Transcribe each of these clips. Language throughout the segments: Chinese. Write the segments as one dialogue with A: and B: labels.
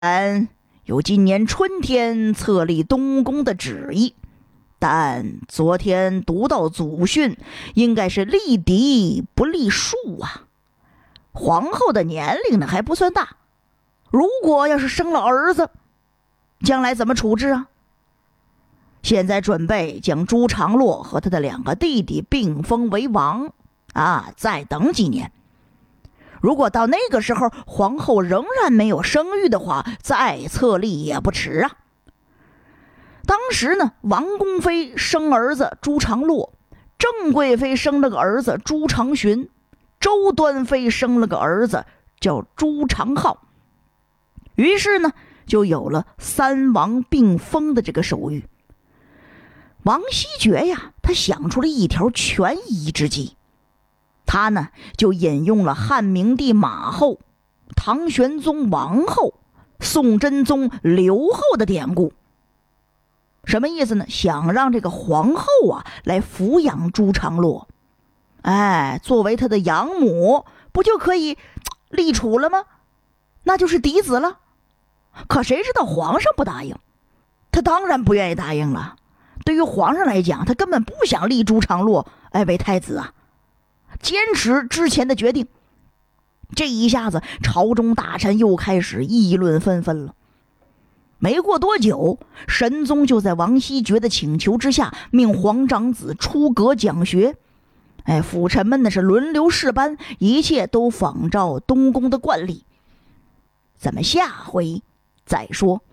A: 有今年春天册立东宫的旨意，但昨天读到祖训，应该是立嫡不立庶啊。皇后的年龄呢还不算大，如果要是生了儿子，将来怎么处置啊？现在准备将朱常洛和他的2个弟弟并封为王啊，再等几年。如果到那个时候皇后仍然没有生育的话，再册立也不迟啊。当时呢，王宫妃生儿子朱常洛，郑贵妃生了个儿子朱常洵，周端妃生了个儿子叫朱常浩。于是呢，就有了3王并封的这个手谕。王希爵呀，他想出了一条权宜之计。他呢，就引用了汉明帝马后、唐玄宗王后、宋真宗刘后的典故。什么意思呢？想让这个皇后啊来抚养朱常洛，作为他的养母，不就可以立储了吗？那就是嫡子了。可谁知道皇上不答应，他当然不愿意答应了。对于皇上来讲，他根本不想立朱常洛为太子啊，坚持之前的决定。这一下子朝中大臣又开始议论纷纷了。没过多久，神宗就在王希爵的请求之下，命皇长子出阁讲学。辅臣们呢是轮流试班，一切都仿照东宫的惯例。咱们下回再说。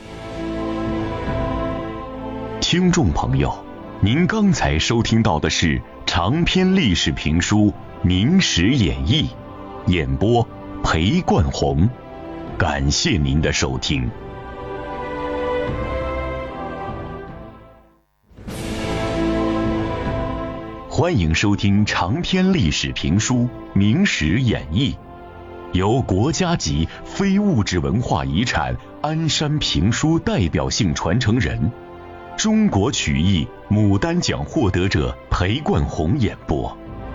B: 听众朋友，您刚才收听到的是长篇历史评书《明史演义》，演播裴冠宏，感谢您的收听。欢迎收听长篇历史评书《明史演义》，由国家级非物质文化遗产鞍山评书代表性传承人、中国曲艺牡丹奖获得者裴冠宏演播。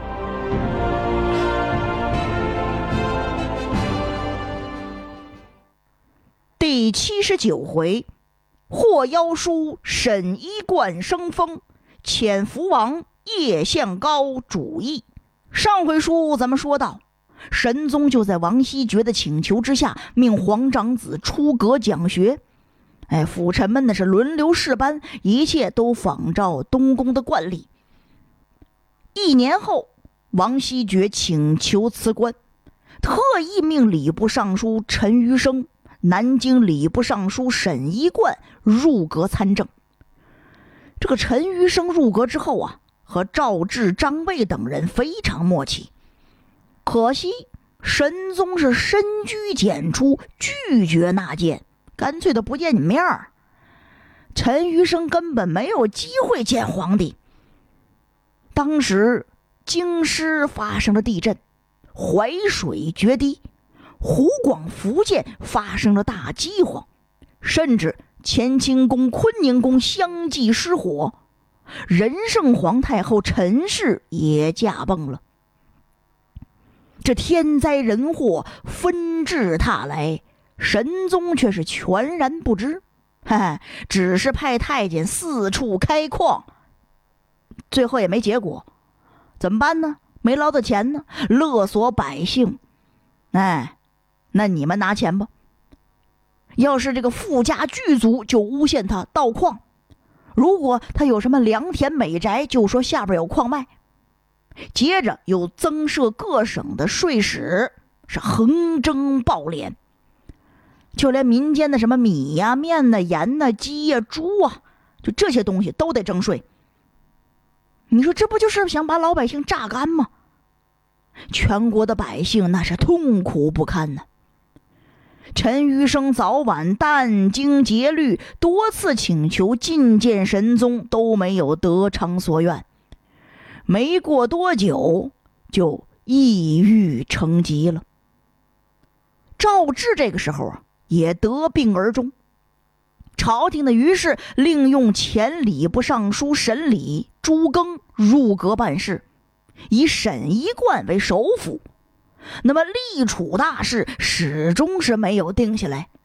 A: 第79回，霍妖叔沈一贯生封，遣福王叶向高主义。上回书咱们说到，神宗就在王希爵的请求之下，命皇长子出阁讲学。辅臣们呢是轮流试班，一切都仿照东宫的惯例。1年后，王希爵请求辞官，特意命礼部尚书陈余生、南京礼部尚书沈一贯入阁参政。这个陈余生入阁之后啊，和赵志、张卫等人非常默契。可惜神宗是深居简出，拒绝纳谏，干脆的不见你面儿。陈余生根本没有机会见皇帝。当时京师发生了地震，淮水决堤，湖广福建发生了大饥荒，甚至乾清宫、坤宁宫相继失火，仁圣皇太后陈氏也驾崩了。这天灾人祸纷至沓来，神宗却是全然不知，只是派太监四处开矿，最后也没结果。怎么办呢？没捞到钱呢，勒索百姓。那你们拿钱吧。要是这个富家巨族，就诬陷他盗矿；如果他有什么良田美宅，就说下边有矿脉。接着又增设各省的税使，是横征暴敛，就连民间的什么米呀、面呐、盐呐、鸡呀、猪啊，就这些东西都得征税。你说这不就是想把老百姓榨干吗？全国的百姓那是痛苦不堪呢。陈余生早晚殚精竭虑，多次请求觐见神宗，都没有得偿所愿。没过多久就抑郁成疾了。赵志这个时候也得病而终，朝廷的于是另用前礼部尚书沈礼、朱庚入阁办事，以沈一贯为首辅。那么立储大事始终是没有定下来，